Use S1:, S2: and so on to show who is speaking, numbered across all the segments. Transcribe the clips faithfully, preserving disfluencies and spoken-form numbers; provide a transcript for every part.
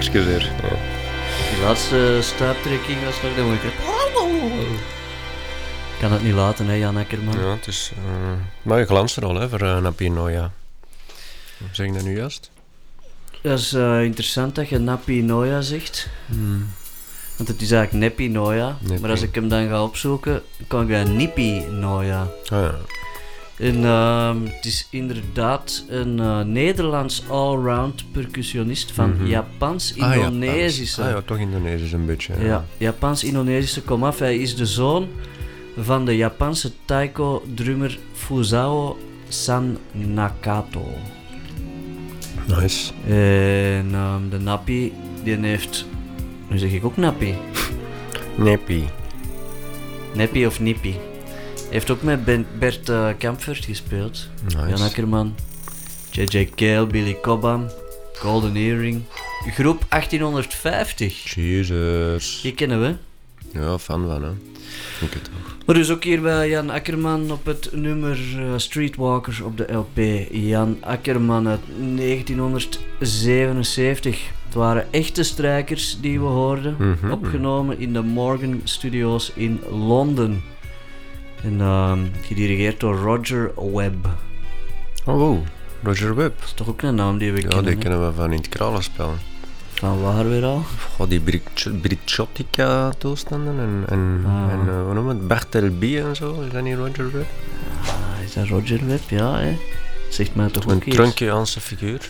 S1: Excuseer. Ja.
S2: Die laatste stuiptrekking was nog dan moet ik... Kan het niet laten, hè, Jan Akkerman?
S1: Ja, het is uh, maar een glansrol hè, voor uh, Napi Noya. Hoe zeg ik dat nu juist?
S2: Dat is uh, interessant dat je Napi Noya zegt.
S1: Hmm.
S2: Want het is eigenlijk Nepi Noya.
S1: Nepi.
S2: Maar als ik hem dan ga opzoeken, kan ik bij Nipi Noya.
S1: Ah, ja.
S2: En uh, het is inderdaad een uh, Nederlands allround percussionist van
S1: Mm-hmm.
S2: Japans-Indonesische.
S1: Ah, ja, toch Indonesisch een beetje. Ja,
S2: ja, Japans-Indonesische komaf. Hij is de zoon van de Japanse taiko-drummer Fusao San Nakato.
S1: Nice.
S2: En um, de Napi, die heeft... Nu zeg ik ook Napi.
S1: Nepi.
S2: Nepi of Nipi. Heeft ook met Ben- Bert uh, Kampfert gespeeld.
S1: Nice.
S2: Jan Akkerman, J J Cale, Billy Cobham, Golden Earring. Groep achttienhonderdvijftig.
S1: Jesus.
S2: Die kennen we.
S1: Ja, fan van hè. Ik het ook.
S2: Maar dus ook hier bij Jan Akkerman op het nummer uh, Streetwalkers op de L P. Jan Akkerman uit negentienhonderdzevenenzeventig. Het waren echte strijkers die we hoorden.
S1: Mm-hmm.
S2: Opgenomen in de Morgan Studios in Londen. En uh, gedirigeerd door Roger Webb.
S1: Oh, wow. Roger Webb.
S2: Dat is toch ook een naam die we
S1: Ja,
S2: kennen?
S1: die
S2: hè?
S1: kennen we van in het kralenspel.
S2: Van waar weer al?
S1: Goh, die Brit- Britchotica toestanden en, en,
S2: Ah.
S1: en uh, hoe noem je het, Bartleby en zo, is dat niet Roger Webb?
S2: Ah, is dat Roger Webb? Ja, hè? Zegt mij toch
S1: Een
S2: ook iets.
S1: Trunkiaanse figuur.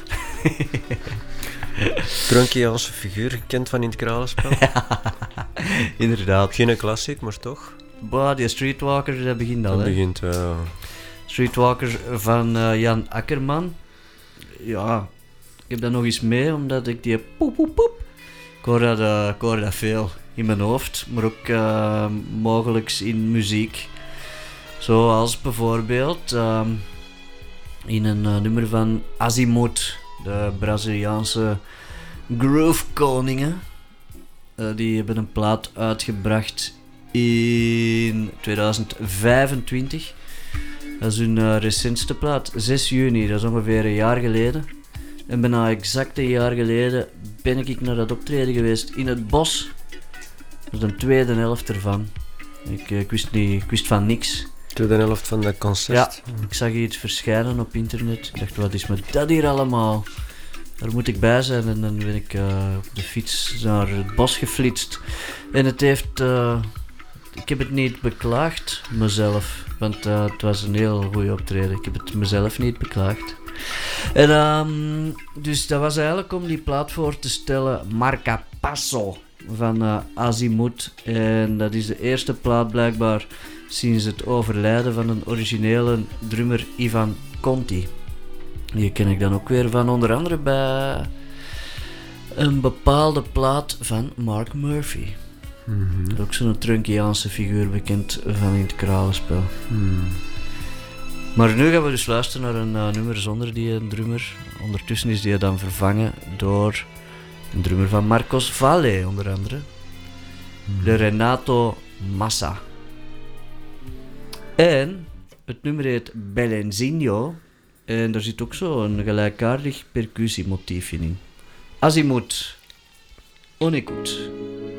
S1: Trunkiaanse figuur, gekend van in het kralenspel.
S2: Inderdaad.
S1: Geen klassiek, maar toch.
S2: Bah, die Streetwalker, dat begint al,
S1: Dat
S2: hè?
S1: begint uh,
S2: Streetwalker van uh, Jan Akkerman. Ja, ik heb dat nog eens mee, omdat ik die poep poep poep. Ik hoor dat, uh, ik hoor dat veel in mijn hoofd, maar ook uh, mogelijk in muziek. Zoals bijvoorbeeld um, in een uh, nummer van Azimuth, de Braziliaanse groove koningen. Uh, die hebben een plaat uitgebracht in tweeduizend vijfentwintig. Dat is hun uh, recentste plaat, zes juni, dat is ongeveer een jaar geleden. En bijna exact een jaar geleden ben ik naar dat optreden geweest in het bos. Dat is de tweede helft ervan. Ik, uh, ik, wist niet, ik wist van niks.
S1: tweede helft van dat concert.
S2: Ja, ik zag iets verschijnen op internet. Ik dacht, wat is met dat hier allemaal? Daar moet ik bij zijn. En dan ben ik uh, op de fiets naar het bos geflitst. En het heeft... Uh, ik heb het niet beklaagd, mezelf. Want uh, het was een heel goede optreden. Ik heb het mezelf niet beklaagd. En um, dus dat was eigenlijk om die plaat voor te stellen. Marca Passo van uh, Azimuth. En dat is de eerste plaat blijkbaar sinds het overlijden van een originele drummer Ivan Conti. Die ken ik dan ook weer van onder andere bij een bepaalde plaat van Mark Murphy.
S1: Mm-hmm.
S2: Ook zo'n Trunkiaanse figuur bekend van in het kralenspel.
S1: Mm.
S2: Maar nu gaan we dus luisteren naar een uh, nummer zonder die drummer. Ondertussen is die dan vervangen door een drummer van Marcos Valle onder andere.
S1: Mm.
S2: De Renato Massa. En het nummer heet Belenzinho. En daar zit ook zo een gelijkaardig percussiemotief in. Azimuth. Onikut.